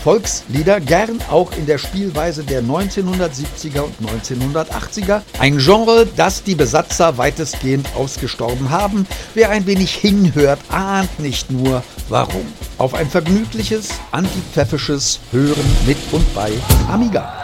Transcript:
Volkslieder, gern auch in der Spielweise der 1970er und 1980er. Ein Genre, das die Besatzer weitestgehend ausgestorben haben. Wer ein wenig hinhört, ahnt nicht nur warum. Auf ein vergnügliches, antipfäffisches Hören mit und bei Amiga.